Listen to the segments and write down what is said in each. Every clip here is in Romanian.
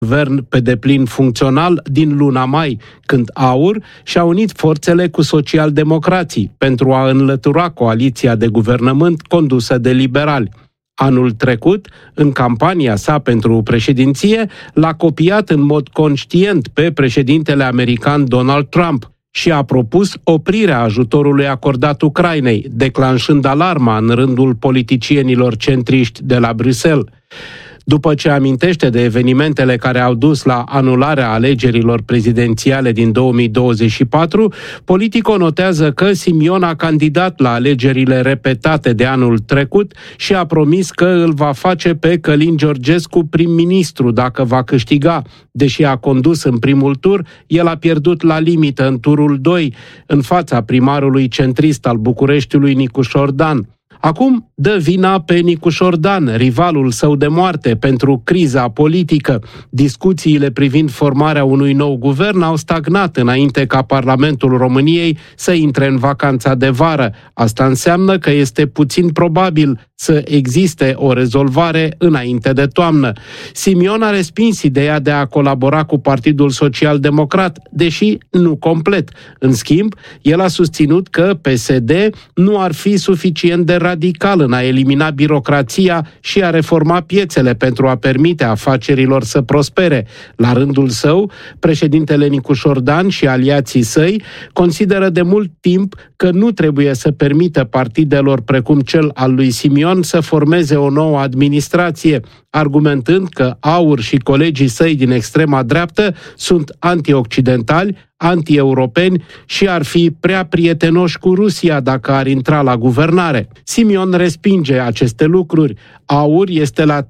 guvern pe deplin funcțional din luna mai, când AUR și-a unit forțele cu socialdemocrații pentru a înlătura coaliția de guvernământ condusă de liberali. Anul trecut, în campania sa pentru președinție, l-a copiat în mod conștient pe președintele american Donald Trump și a propus oprirea ajutorului acordat Ucrainei, declanșând alarma în rândul politicienilor centriști de la Bruxelles. După ce amintește de evenimentele care au dus la anularea alegerilor prezidențiale din 2024, Politico notează că Simion a candidat la alegerile repetate de anul trecut și a promis că îl va face pe Călin Georgescu prim-ministru dacă va câștiga. Deși a condus în primul tur, el a pierdut la limită în turul 2, în fața primarului centrist al Bucureștiului, Nicușor Dan. Acum dă vina pe Nicușor Dan, rivalul său de moarte, pentru criza politică. Discuțiile privind formarea unui nou guvern au stagnat înainte ca Parlamentul României să intre în vacanța de vară. Asta înseamnă că este puțin probabil să existe o rezolvare înainte de toamnă. Simion a respins ideea de a colabora cu Partidul Social-Democrat, deși nu complet. În schimb, el a susținut că PSD nu ar fi suficient de radical în a elimina birocrația și a reforma piețele pentru a permite afacerilor să prospere. La rândul său, președintele Nicușor Dan și aliații săi consideră de mult timp că nu trebuie să permită partidelor precum cel al lui Simion să formeze o nouă administrație, argumentând că AUR și colegii săi din extrema dreaptă sunt antioccidentali, anti-europeni și ar fi prea prietenoși cu Rusia dacă ar intra la guvernare. Simion respinge aceste lucruri. AUR este la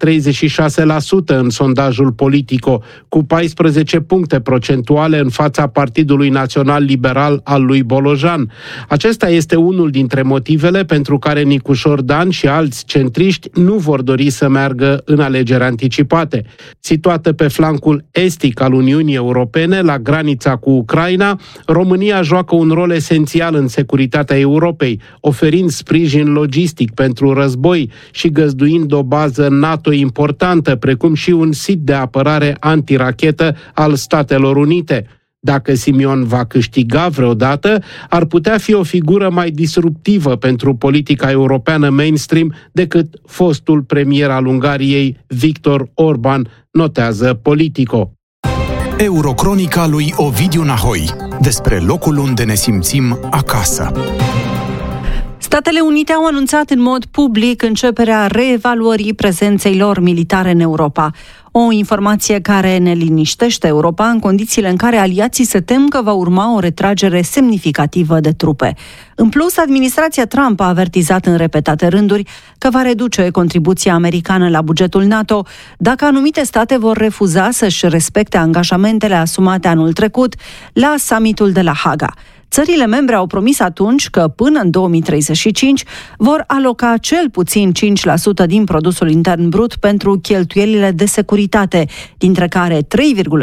36% în sondajul Politico, cu 14 puncte procentuale în fața Partidului Național Liberal al lui Bolojan. Acesta este unul dintre motivele pentru care Nicușor Dan și alți centriști nu vor dori să meargă în alegeri anticipate. Situată pe flancul estic al Uniunii Europene, la granița cu Ucraina, România joacă un rol esențial în securitatea Europei, oferind sprijin logistic pentru război și găzduind o bază NATO importantă, precum și un sit de apărare antirachetă al Statelor Unite. Dacă Simion va câștiga vreodată, ar putea fi o figură mai disruptivă pentru politica europeană mainstream decât fostul premier al Ungariei, Viktor Orban, notează Politico. Eurocronica lui Ovidiu Nahoi, despre locul unde ne simțim acasă. Statele Unite au anunțat în mod public începerea reevaluării prezenței lor militare în Europa. O informație care ne liniștește Europa în condițiile în care aliații se tem că va urma o retragere semnificativă de trupe. În plus, administrația Trump a avertizat în repetate rânduri că va reduce contribuția americană la bugetul NATO dacă anumite state vor refuza să-și respecte angajamentele asumate anul trecut la summitul de la Haga. Țările membre au promis atunci că până în 2035 vor aloca cel puțin 5% din produsul intern brut pentru cheltuielile de securitate, dintre care 3,5%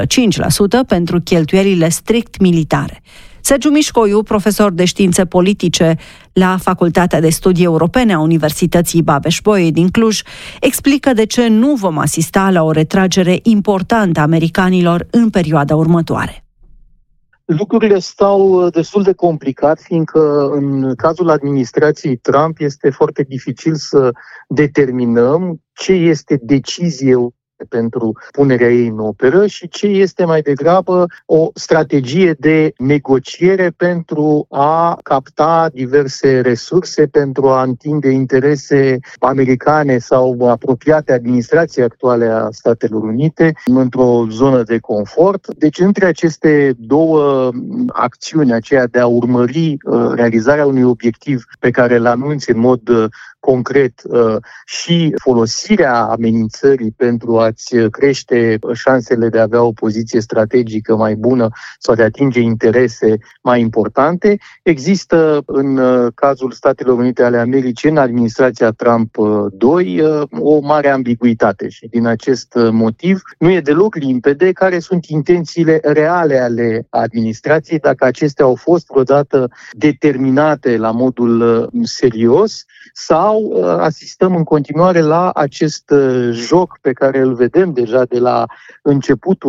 pentru cheltuielile strict militare. Sergiu Mișcoiu, profesor de științe politice la Facultatea de Studii Europene a Universității Babeș-Bolyai din Cluj, explică de ce nu vom asista la o retragere importantă a americanilor în perioada următoare. Lucrurile stau destul de complicat, fiindcă în cazul administrației Trump este foarte dificil să determinăm ce este decizie pentru punerea ei în operă și ce este mai degrabă o strategie de negociere pentru a capta diverse resurse, pentru a întinde interese americane sau apropiate administrației actuale a Statelor Unite într-o zonă de confort. Deci între aceste două acțiuni, aceea de a urmări realizarea unui obiectiv pe care îl anunți în mod concret și folosirea amenințării pentru a-ți crește șansele de a avea o poziție strategică mai bună sau de a atinge interese mai importante, există în cazul Statelor Unite ale Americii, în administrația Trump 2, o mare ambiguitate și din acest motiv nu e deloc limpede care sunt intențiile reale ale administrației, dacă acestea au fost vreodată determinate la modul serios sau sau asistăm în continuare la acest joc pe care îl vedem deja de la începutul